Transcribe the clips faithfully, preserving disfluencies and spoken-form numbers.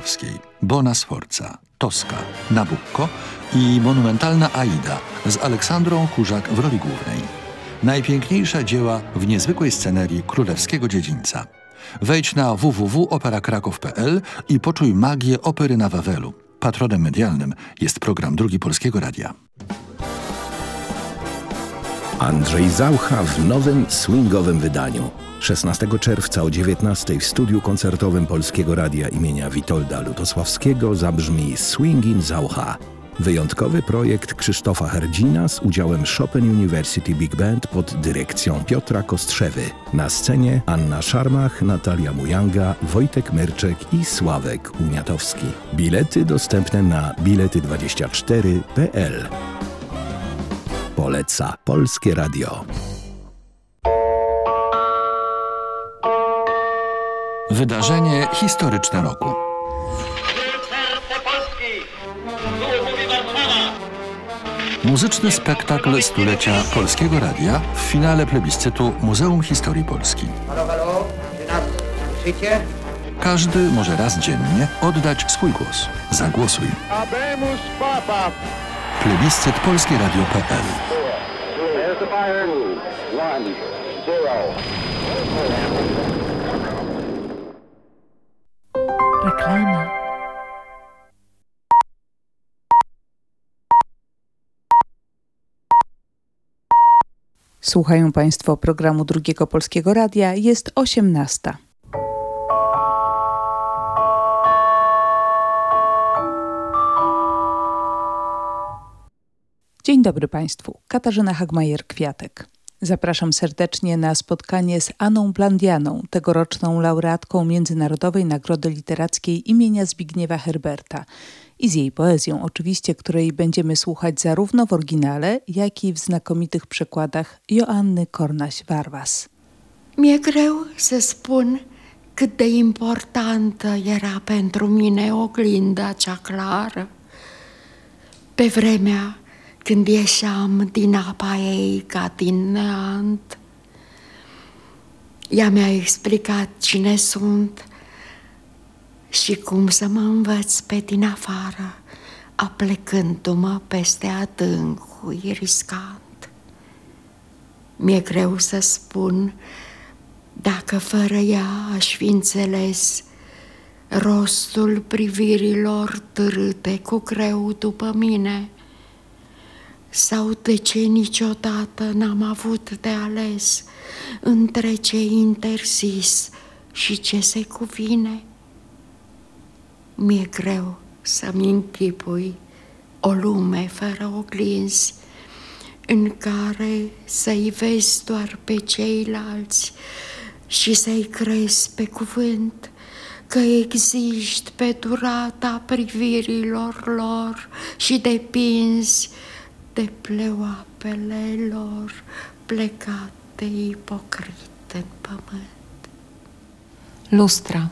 Czajkowskiej, Bona Sforza, Tosca, Nabucco i monumentalna Aida z Aleksandrą Kurzak w roli głównej. Najpiękniejsze dzieła w niezwykłej scenerii królewskiego dziedzińca. Wejdź na w w w kropka opera kraków kropka p l i poczuj magię opery na Wawelu. Patronem medialnym jest program Drugi Polskiego Radia. Andrzej Zaucha w nowym swingowym wydaniu. szesnastego czerwca o dziewiętnastej w studiu koncertowym Polskiego Radia imienia Witolda Lutosławskiego zabrzmi Swingin' Zaucha. Wyjątkowy projekt Krzysztofa Herdzina z udziałem Chopin University Big Band pod dyrekcją Piotra Kostrzewy. Na scenie Anna Szarmach, Natalia Mujanga, Wojtek Myrczek i Sławek Uniatowski. Bilety dostępne na bilety dwadzieścia cztery kropka p l. Poleca Polskie Radio. Wydarzenie historyczne roku. Muzyczny spektakl stulecia Polskiego Radia w finale plebiscytu Muzeum Historii Polski. Halo, halo, czy nas słyszycie? Każdy może raz dziennie oddać swój głos. Zagłosuj. Habemus Papa. Plebiscyt polskie radio kropka p l. There's the fire. One, zero. Reklama. Słuchają Państwo programu Drugiego Polskiego Radia. Jest osiemnasta. Dzień dobry Państwu. Katarzyna Hagmajer-Kwiatek. Zapraszam serdecznie na spotkanie z Anną Blandianą, tegoroczną laureatką Międzynarodowej Nagrody Literackiej imienia Zbigniewa Herberta i z jej poezją oczywiście, której będziemy słuchać zarówno w oryginale, jak i w znakomitych przekładach Joanny Cornaș-Varvas. Mi-e greu să spun cât de importantă era pentru mine oglinda cea clară. Pe vremea când ieșeam din apa ei ca din neant, ea mi-a explicat cine sunt și cum să mă învăț pe din afară, aplecându-mă peste adâncul riscant. Mi-e greu să spun dacă fără ea aș fi înțeles rostul privirilor târâte cu greu după mine, sau de ce niciodată n-am avut de ales între ce interzis și ce se cuvine. Mi-e greu să-mi închipui o lume fără oglinzi, în care să-i vezi doar pe ceilalți și să-i crezi pe cuvânt că existi pe durata privirilor lor și depinzi de pleoapele lor plecate ipocrit în pământ. Lustra.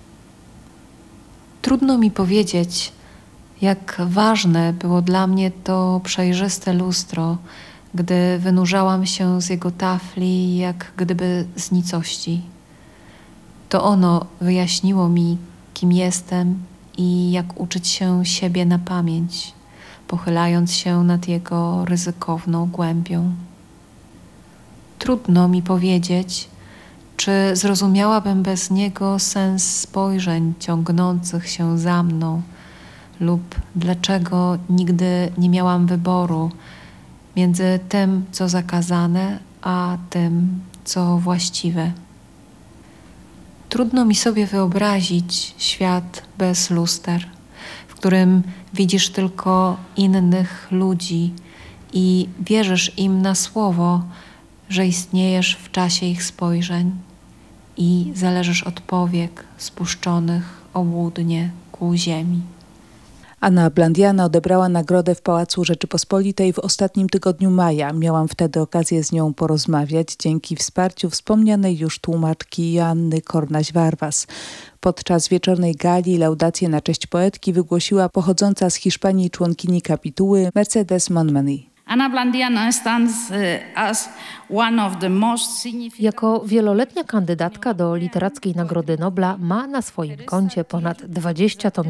Trudno mi powiedzieć, jak ważne było dla mnie to przejrzyste lustro, gdy wynurzałam się z jego tafli, jak gdyby z nicości. To ono wyjaśniło mi, kim jestem i jak uczyć się siebie na pamięć, pochylając się nad jego ryzykowną głębią. Trudno mi powiedzieć, czy zrozumiałabym bez niego sens spojrzeń ciągnących się za mną lub dlaczego nigdy nie miałam wyboru między tym, co zakazane, a tym, co właściwe. Trudno mi sobie wyobrazić świat bez luster, w którym widzisz tylko innych ludzi i wierzysz im na słowo, że istniejesz w czasie ich spojrzeń i zależysz od powiek spuszczonych obłudnie ku ziemi. Anna Blandiana odebrała nagrodę w Pałacu Rzeczypospolitej w ostatnim tygodniu maja. Miałam wtedy okazję z nią porozmawiać dzięki wsparciu wspomnianej już tłumaczki Joanny Cornaș-Varvas. Podczas wieczornej gali laudację na cześć poetki wygłosiła pochodząca z Hiszpanii członkini kapituły Mercedes Monmany. Anna Blandiana stands as one of the most significant... Jako wieloletnia kandydatka do Literackiej Nagrody Nobla ma na swoim koncie ponad dwadzieścia tomów